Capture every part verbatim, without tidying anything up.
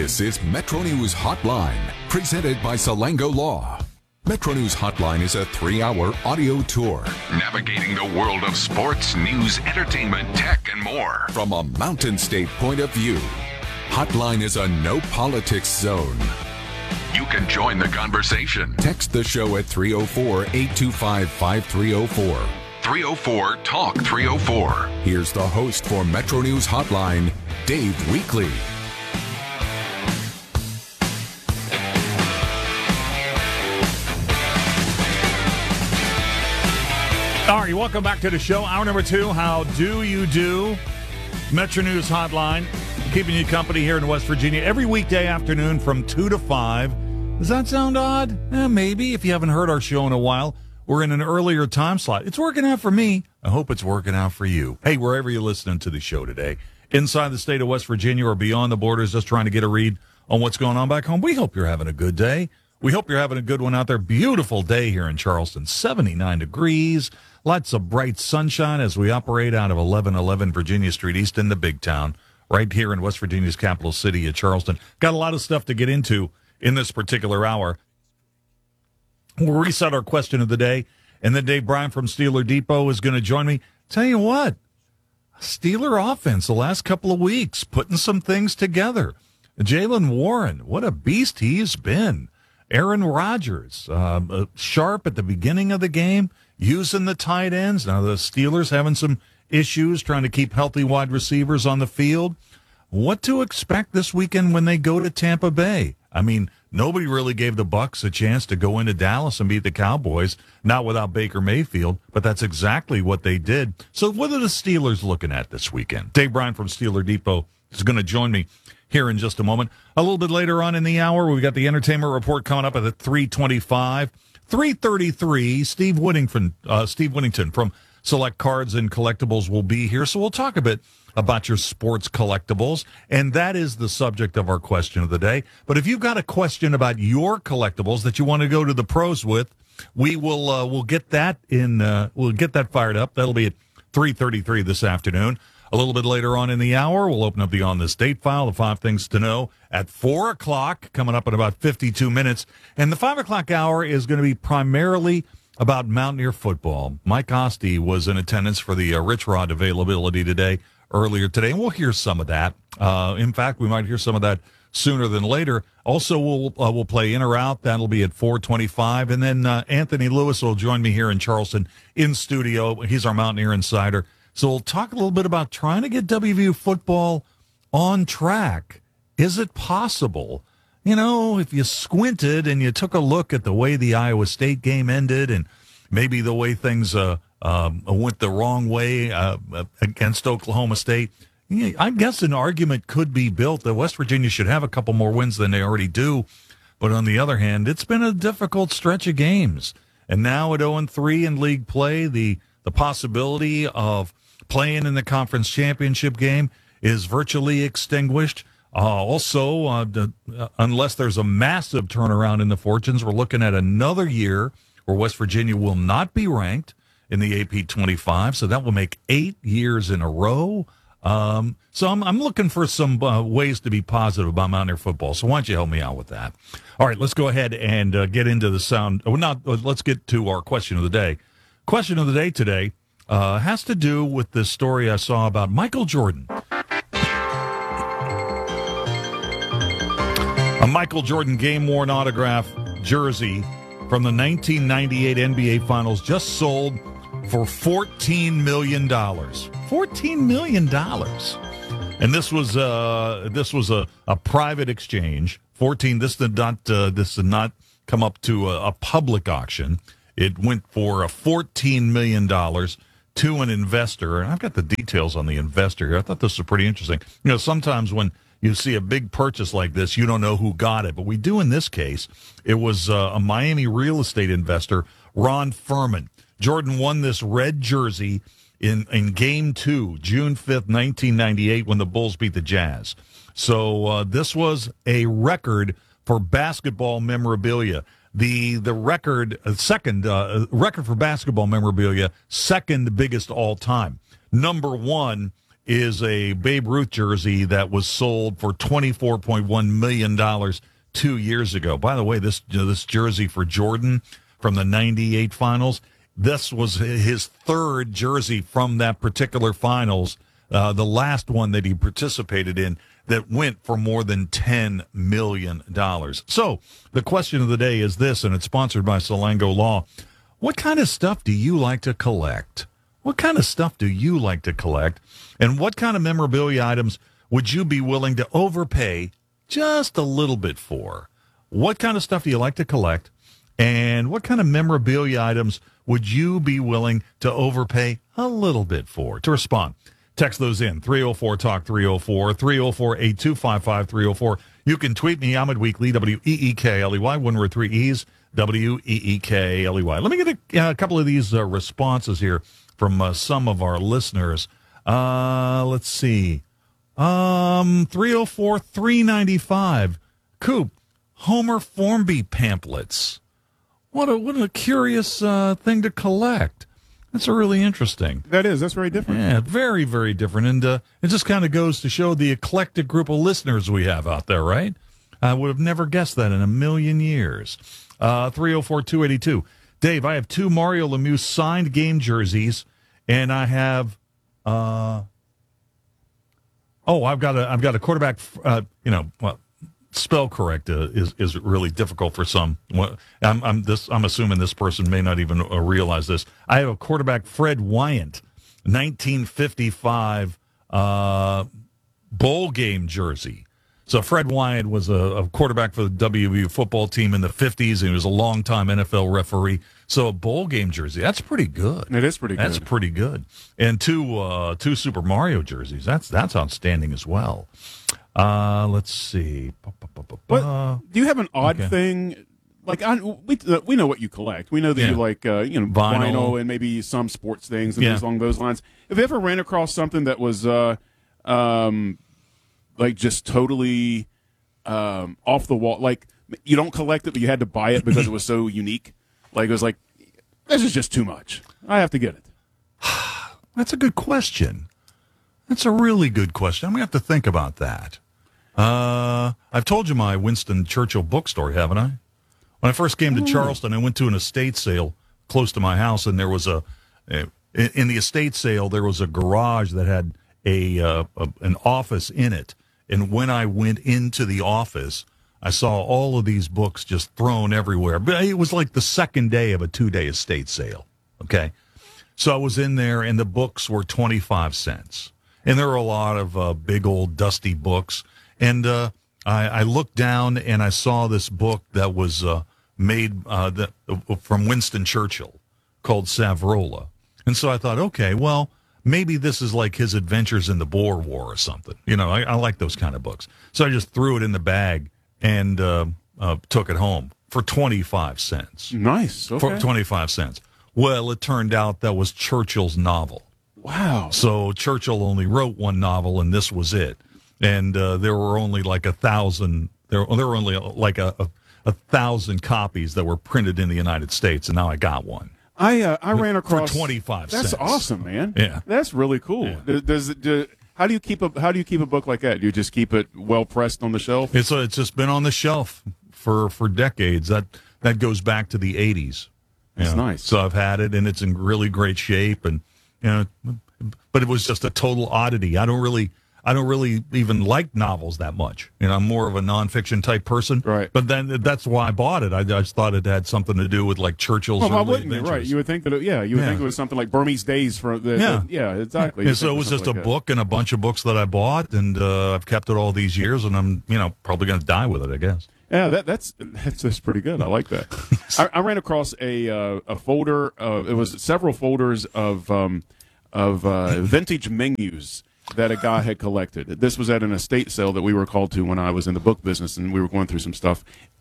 This is Metro News Hotline, presented by Salango Law. Metro News Hotline is a three-hour audio tour navigating the world of sports, news, entertainment, tech, and more from a Mountain State point of view. Hotline is a no-politics zone. You can join the conversation. Text the show at three oh four, eight two five, five three oh four. three oh four, talk three oh four. Here's the host for Metro News Hotline, Dave Weekley. All right, welcome back to the show. Hour number two, How Do You Do? Metro News Hotline, keeping you company here in West Virginia every weekday afternoon from two to five. Does that sound odd? Eh, maybe, if you haven't heard our show in a while. We're in an earlier time slot. It's working out for me. I hope it's working out for you. Hey, wherever you're listening to the show today, inside the state of West Virginia or beyond the borders, just trying to get a read on what's going on back home, we hope you're having a good day. We hope you're having a good one out there. Beautiful day here in Charleston, seventy-nine degrees. Lots of bright sunshine as we operate out of eleven eleven Virginia Street East in the big town, right here in West Virginia's capital city of Charleston. Got a lot of stuff to get into in this particular hour. We'll reset our question of the day, and then Dave Bryan from Steeler Depot is going to join me. Tell you what, Steeler offense the last couple of weeks, putting some things together. Jaylen Warren, what a beast he's been. Aaron Rodgers, uh, sharp at the beginning of the game, using the tight ends. Now the Steelers having some issues trying to keep healthy wide receivers on the field. What to expect this weekend when they go to Tampa Bay? I mean, nobody really gave the Bucs a chance to go into Dallas and beat the Cowboys, not without Baker Mayfield, but that's exactly what they did. So what are the Steelers looking at this weekend? Dave Bryan from Steeler Depot is going to join me here in just a moment. A little bit later on in the hour, we've got the entertainment report coming up at three twenty-five. three thirty-three, Steve Whittington, uh, Steve Whittington from Select Cards and Collectibles will be here. So we'll talk a bit about your sports collectibles, and that is the subject of our question of the day. But if you've got a question about your collectibles that you want to go to the pros with, we will uh, we'll get that in. Uh, we'll get that fired up. That'll be at three thirty-three this afternoon. A little bit later on in the hour, we'll open up the On This Date file, the five things to know at four o'clock, coming up in about fifty-two minutes. And the five o'clock hour is going to be primarily about Mountaineer football. Mike Oste was in attendance for the uh, Rich Rod availability today, earlier today, and we'll hear some of that. Uh, in fact, we might hear some of that sooner than later. Also, we'll uh, we'll play in or out. That'll be at four twenty-five. And then uh, Anthony Lewis will join me here in Charleston in studio. He's our Mountaineer insider. So we'll talk a little bit about trying to get W V U football on track. Is it possible? You know, if you squinted and you took a look at the way the Iowa State game ended and maybe the way things uh, um, went the wrong way uh, against Oklahoma State, I guess an argument could be built that West Virginia should have a couple more wins than they already do. But on the other hand, it's been a difficult stretch of games. And now at oh and three in league play, the, the possibility of playing in the conference championship game is virtually extinguished. Uh, also, uh, the, uh, unless there's a massive turnaround in the fortunes, we're looking at another year where West Virginia will not be ranked in the A P twenty-five, so that will make eight years in a row. Um, so I'm, I'm looking for some uh, ways to be positive about Mountaineer football, so why don't you help me out with that? All right, let's go ahead and uh, get into the sound. Well, not, let's get to our question of the day. Question of the day today Uh, has to do with this story I saw about Michael Jordan. A Michael Jordan game-worn autograph jersey from the nineteen ninety-eight N B A Finals just sold for fourteen million dollars. fourteen million dollars. And this was uh, this was a, a private exchange. fourteen. This did not uh, this did not come up to a, a public auction. It went for a fourteen million dollars. To an investor, and I've got the details on the investor here. I thought this was pretty interesting. You know, sometimes when you see a big purchase like this, you don't know who got it, but we do in this case. It was uh, a Miami real estate investor, Ron Furman. Jordan won this red jersey in, in Game two, June fifth, nineteen ninety-eight, when the Bulls beat the Jazz. So uh, this was a record for basketball memorabilia. The the record uh, second uh, record for basketball memorabilia, second biggest all time. Number one is a Babe Ruth jersey that was sold for twenty-four point one million dollars two years ago. By the way, this this jersey for Jordan from the ninety-eight finals, this was his third jersey from that particular finals, uh, the last one that he participated in, that went for more than ten million dollars. So the question of the day is this, and it's sponsored by Salango Law. What kind of stuff do you like to collect? What kind of stuff do you like to collect? And what kind of memorabilia items would you be willing to overpay just a little bit for? What kind of stuff do you like to collect? And what kind of memorabilia items would you be willing to overpay a little bit for? To respond, text those in, three oh four talk three oh four, three oh four, eight two five five, three oh four. You can tweet me, Ahmed Weekly, W E E K L E Y, one word, three E's, W E E K L E Y. Let me get a, uh, a couple of these uh, responses here from uh, some of our listeners. Uh, let's see. Um, three oh four, three ninety-five. Coop, Homer Formby pamphlets. What a what a curious uh, thing to collect. That's really interesting. That is. That's very different. Yeah, very, very different. And uh, it just kind of goes to show the eclectic group of listeners we have out there, right? I would have never guessed that in a million years. Uh, three oh four, two eighty-two. Dave, I have two Mario Lemieux signed game jerseys, and I have... Uh, oh, I've got a I've got a quarterback, uh, you know, well, spell correct uh, is is really difficult for some. I'm, I'm this. I'm assuming this person may not even uh, realize this. I have a quarterback, Fred Wyant, nineteen fifty-five uh, bowl game jersey. So Fred Wyant was a, a quarterback for the W V U football team in the fifties, and he was a longtime N F L referee. So a bowl game jersey, that's pretty good. It is pretty good. That's pretty good. And two uh, two Super Mario jerseys, that's that's outstanding as well. Uh, let's see. But do you have an odd okay. thing? Like I, we we know what you collect. We know that yeah. you like uh, you know vinyl. vinyl and maybe some sports things and yeah. things along those lines. Have you ever ran across something that was uh, um, like just totally um, off the wall? Like you don't collect it, but you had to buy it because it was so unique. Like it was like, this is just too much. I have to get it. That's a good question. That's a really good question. I'm going to have to think about that. Uh, I've told you my Winston Churchill book story, haven't I? When I first came to oh. Charleston, I went to an estate sale close to my house, and there was a, a in the estate sale, there was a garage that had a, uh, a an office in it. And when I went into the office, I saw all of these books just thrown everywhere. But it was like the second day of a two-day estate sale, okay? So I was in there, and the books were twenty-five cents. And there were a lot of uh, big old dusty books. And uh, I, I looked down, and I saw this book that was uh, made uh, that, uh, from Winston Churchill called Savrola. And so I thought, okay, well, maybe this is like his adventures in the Boer War or something. You know, I, I like those kind of books. So I just threw it in the bag and uh, uh, took it home for twenty-five cents. Nice. Okay. For twenty-five cents. Well, it turned out that was Churchill's novel. Wow. So Churchill only wrote one novel, and this was it. And uh, there were only like a thousand, there, there were only like a, a, a thousand copies that were printed in the United States, and now I got one. I uh, I ran across... For twenty-five cents. That's awesome, man. Yeah. That's really cool. Yeah. Does it... Do, How do you keep a How do you keep a book like that? Do you just keep it well pressed on the shelf? It's uh, it's just been on the shelf for, for decades. That that goes back to the eighties. That's know? nice. So I've had it, and it's in really great shape. And you know, but it was just a total oddity. I don't really I don't really even like novels that much. You know, I'm more of a nonfiction type person. Right. But then that's why I bought it. I, I just thought it had something to do with like Churchill's well, early why wouldn't adventures. It? Right. You would think that. It, yeah. You would yeah. think it was something like Burmese Days for the. Yeah. the yeah. Exactly. And so it was just like a that. book and a bunch of books that I bought, and uh, I've kept it all these years, and I'm you know probably going to die with it, I guess. Yeah, that, that's that's that's pretty good. I like that. I, I ran across a uh, a folder. Of, it was several folders of um, of uh, vintage menus that a guy had collected. This was at an estate sale that we were called to when I was in the book business, and we were going through some stuff.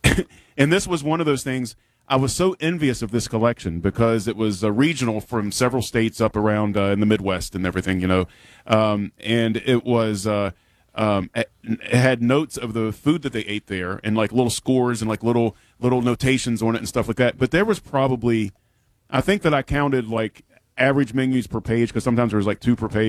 And this was one of those things. I was so envious of this collection because it was uh, regional from several states up around uh, in the Midwest and everything, you know. Um, and it was uh, um, it had notes of the food that they ate there, and like little scores and like little little notations on it and stuff like that. But there was probably, I think that I counted like average menus per page, because sometimes there was like two per page.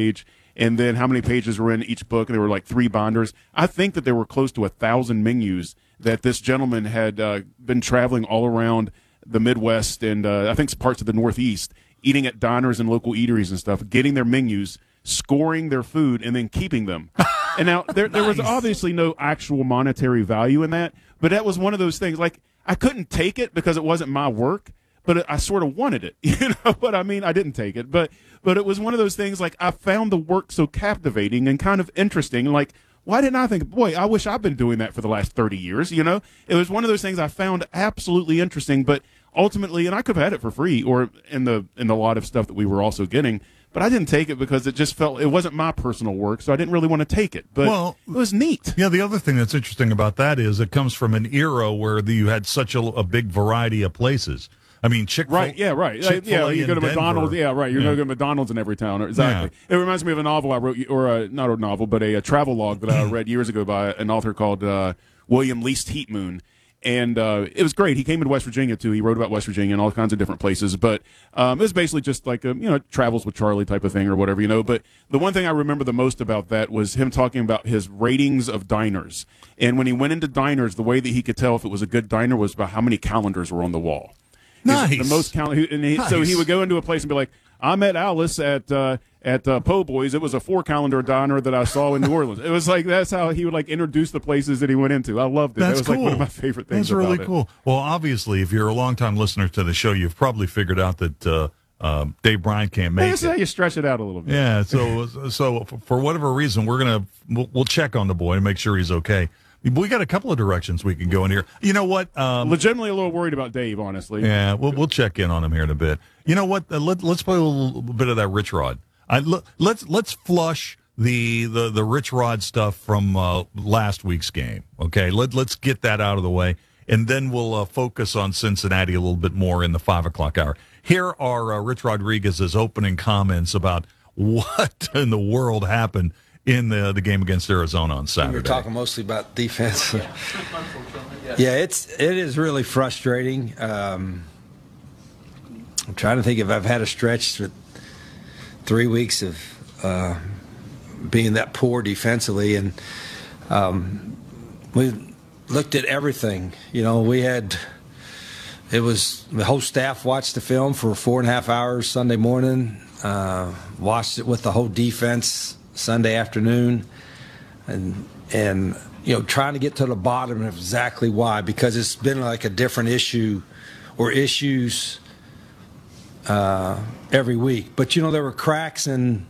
and then how many pages were in each book. And there were like three binders. I think that there were close to a thousand menus that this gentleman had uh, been traveling all around the Midwest and uh, I think parts of the Northeast, eating at diners and local eateries and stuff, getting their menus, scoring their food, and then keeping them. And now there, nice. there was obviously no actual monetary value in that, but that was one of those things. Like, I couldn't take it because it wasn't my work, but I sort of wanted it. You know what I mean? I didn't take it, but but it was one of those things. Like, I found the work so captivating and kind of interesting. Like, why didn't I think, boy, I wish I've been doing that for the last thirty years, you know? It was one of those things I found absolutely interesting, but ultimately, and I could have had it for free or in the in the lot of stuff that we were also getting, but I didn't take it because it just felt, it wasn't my personal work, so I didn't really want to take it. But well, it was neat. Yeah, the other thing that's interesting about that is it comes from an era where the, you had such a, a big variety of places. I mean, Chick-fil-A. Right, yeah, right. Yeah, you go to McDonald's. Yeah, right. You're yeah. going to go to McDonald's in every town. Exactly. Yeah. It reminds me of a novel I wrote, or a, not a novel, but a, a travel log that I read years ago by an author called uh, William Least Heatmoon. And uh, it was great. He came into West Virginia, too. He wrote about West Virginia and all kinds of different places. But um, it was basically just like a, you know, Travels with Charlie type of thing or whatever, you know. But the one thing I remember the most about that was him talking about his ratings of diners. And when he went into diners, the way that he could tell if it was a good diner was by how many calendars were on the wall. Nice. The most cal- and he, nice. So he would go into a place and be like, I met Alice at uh, at uh, Po' Boys. It was a four calendar diner that I saw in New Orleans. It was like, that's how he would like introduce the places that he went into. I loved it. That's that was cool. like one of my favorite things. That's really about cool. It. Well, obviously, if you're a longtime listener to the show, you've probably figured out that uh, uh, Dave Bryant can't make yeah, it. That's how you stretch it out a little bit. Yeah. So, so for whatever reason, we're gonna we'll, we'll check on the boy and make sure he's okay. We got a couple of directions we can go in here. You know what? Um, Legitimately a little worried about Dave, honestly. Yeah, we'll we'll check in on him here in a bit. You know what? Uh, let, let's play a little bit of that Rich Rod. I, l- let's let's flush the, the, the Rich Rod stuff from uh, last week's game. Okay, let let's get that out of the way, and then we'll uh, focus on Cincinnati a little bit more in the five o'clock hour. Here are uh, Rich Rodriguez's opening comments about what in the world happened in the the game against Arizona on Saturday. We're talking mostly about defense. Yeah, it's it is really frustrating. Um, I'm trying to think if I've had a stretch with three weeks of uh, being that poor defensively, and um, we looked at everything. You know, we had it was the whole staff watched the film for four and a half hours Sunday morning. Uh, watched it with the whole defense Sunday afternoon, and and you know trying to get to the bottom of exactly why, because it's been like a different issue or issues uh, every week. But you know there were cracks in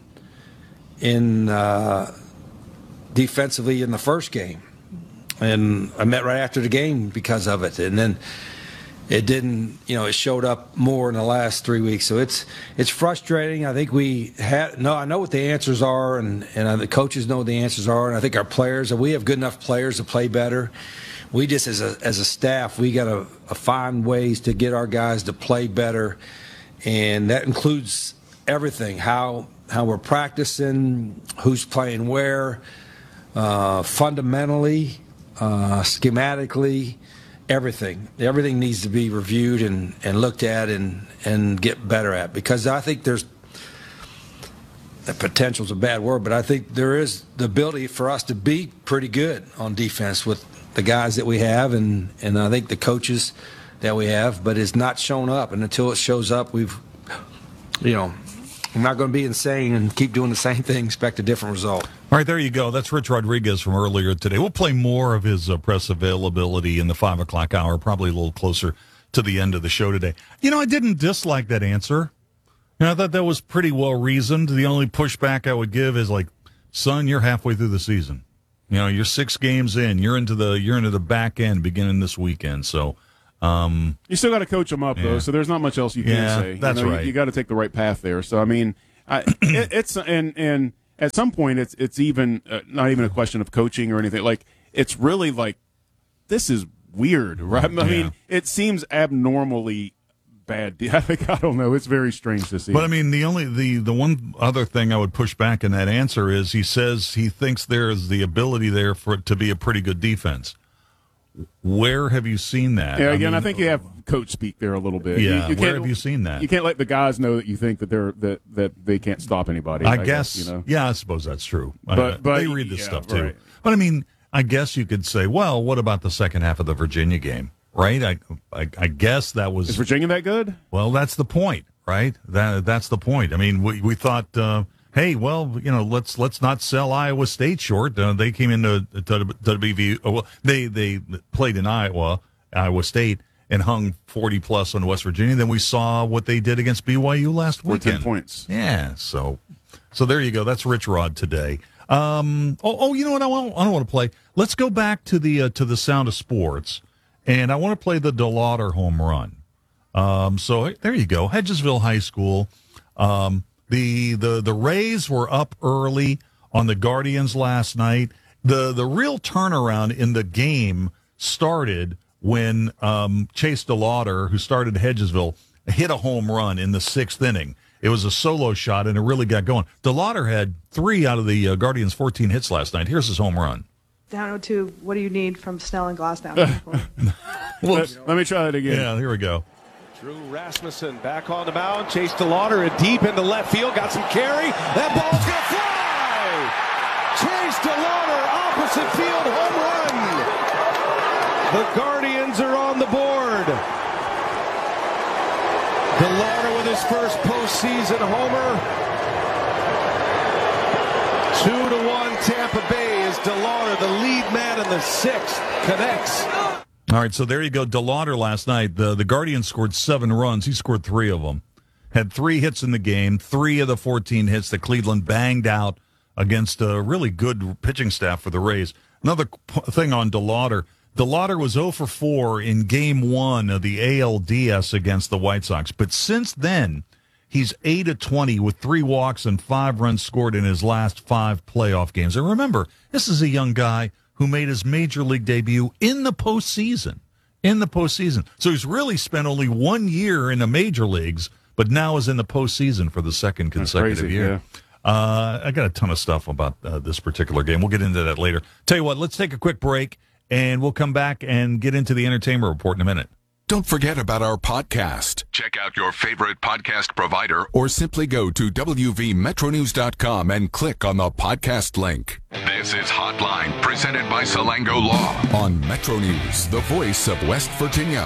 in uh, defensively in the first game, and I met right after the game because of it, and then it didn't, you know, it showed up more in the last three weeks. So it's it's frustrating. I think we had no. I know what the answers are, and and the coaches know what the answers are, and I think our players, we have good enough players to play better. We just, as a as a staff, we got to find ways to get our guys to play better, and that includes everything: how how we're practicing, who's playing where, uh, fundamentally, uh, schematically. Everything. Everything needs to be reviewed and, and looked at and, and get better at, because I think there's the potential is a bad word, but I think there is the ability for us to be pretty good on defense with the guys that we have, and, and I think the coaches that we have, but it's not shown up. And until it shows up, we've, you know, I'm not going to be insane and keep doing the same thing, expect a different result. All right, there you go. That's Rich Rodriguez from earlier today. We'll play more of his uh, press availability in the five o'clock hour, probably a little closer to the end of the show today. You know, I didn't dislike that answer. You know, I thought that was pretty well reasoned. The only pushback I would give is like, son, you're halfway through the season. You know, you're six games in. You're into the you're into the back end beginning this weekend. So um, you still got to coach them up, yeah. though. So there's not much else you can yeah, say. That's you know, right. You, you got to take the right path there. So I mean, I, it, it's and and. At some point, it's it's even uh, not even a question of coaching or anything. Like, it's really like, this is weird, right? I yeah. mean, it seems abnormally bad. I think I don't know. It's very strange to see. But I mean, the only the the one other thing I would push back in that answer is he says he thinks there is the ability there for it to be a pretty good defense. Where have you seen that? Yeah, again, I, mean, I think you have coach speak there a little bit. Yeah, you, you where have you seen that? You can't let the guys know that you think that they're that, that they can't stop anybody. I, I guess, guess you know. Yeah, I suppose that's true. But, uh, but they read this yeah, stuff too. right. But I mean, I guess you could say, well, what about the second half of the Virginia game, right? I, I, I guess that was. Is Virginia that good? Well, that's the point, right? That that's the point. I mean, we we thought, uh, hey, well, you know, let's let's not sell Iowa State short. Uh, they came into to, to W V U. Oh, well, they they played in Iowa, Iowa State, and hung forty plus on West Virginia. Then we saw what they did against B Y U last For weekend. ten points. Yeah, so so there you go. That's Rich Rod today. Um, oh, oh, you know what? I want I don't want to play. Let's go back to the uh, to the Sound of Sports, and I want to play the DeLauder home run. Um, so there you go, Hedgesville High School. Um, the the the Rays were up early on the Guardians last night. The the real turnaround in the game started when um, Chase DeLauder, who started Hedgesville, hit a home run in the sixth inning. It was a solo shot, and it really got going. DeLauder had three out of the uh, Guardians' fourteen hits last night. Here's his home run. Down oh two, what do you need from Snell and Glassdown? let, let me try that again. Yeah, here we go. Drew Rasmussen back on the mound. Chase DeLauder deep into left field. Got some carry. That ball's going to fly! Chase DeLauder, opposite field home run! The Guardians are on the board. DeLauder with his first postseason homer. Two to one Tampa Bay is DeLauder, the lead man in the sixth, connects. All right, so there you go. DeLauder last night, the, the Guardians scored seven runs. He scored three of them. Had three hits in the game, three of the fourteen hits that Cleveland banged out against a really good pitching staff for the Rays. Another thing on DeLauder, DeLauder was oh for four in game one of the A L D S against the White Sox. But since then, he's eight of twenty with three walks and five runs scored in his last five playoff games. And remember, this is a young guy who made his major league debut in the postseason. In the postseason. So he's really spent only one year in the major leagues, but now is in the postseason for the second consecutive crazy, year. yeah. Uh, I got a ton of stuff about uh, this particular game. We'll get into that later. Tell you what, let's take a quick break, and we'll come back and get into the entertainment report in a minute. Don't forget about our podcast. Check out your favorite podcast provider or simply go to W V Metro News dot com and click on the podcast link. This is Hotline, presented by Salango Law on Metro News, the voice of West Virginia.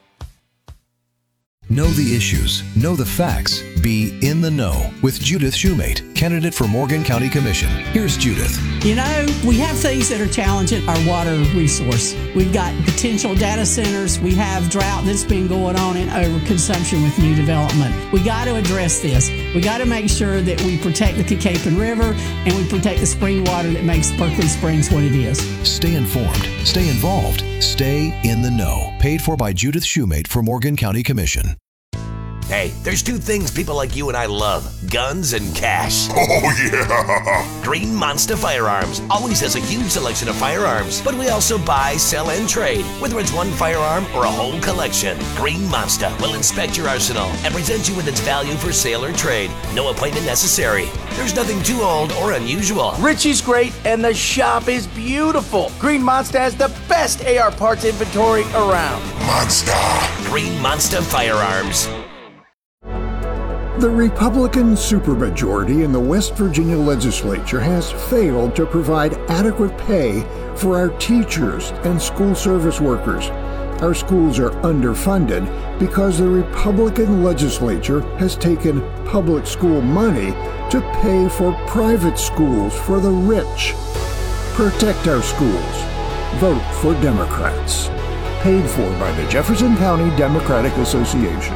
Know the issues, know the facts, be in the know with Judith Shoemate, candidate for Morgan County Commission. Here's Judith. You know, we have things that are challenging our water resource. We've got potential data centers. We have drought that's been going on and overconsumption with new development. We got to address this. We got to make sure that we protect the Kekapen River and we protect the spring water that makes Berkeley Springs what it is. Stay informed, stay involved, stay in the know. Paid for by Judith Shoemate for Morgan County Commission. Hey, there's two things people like you and I love, guns and cash. Oh, yeah! Green Monster Firearms always has a huge selection of firearms, but we also buy, sell, and trade, whether it's one firearm or a whole collection. Green Monster will inspect your arsenal and present you with its value for sale or trade. No appointment necessary. There's nothing too old or unusual. Richie's great, and the shop is beautiful. Green Monster has the best A R parts inventory around. Monster! Green Monster Firearms. The Republican supermajority in the West Virginia legislature has failed to provide adequate pay for our teachers and school service workers. Our schools are underfunded because the Republican legislature has taken public school money to pay for private schools for the rich. Protect our schools. Vote for Democrats. Paid for by the Jefferson County Democratic Association.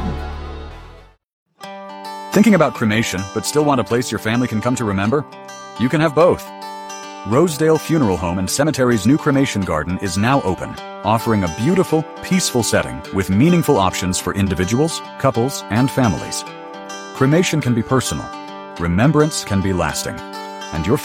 Thinking about cremation, but still want a place your family can come to remember? You can have both. Rosedale Funeral Home and Cemetery's new cremation garden is now open, offering a beautiful, peaceful setting with meaningful options for individuals, couples, and families. Cremation can be personal. Remembrance can be lasting. And your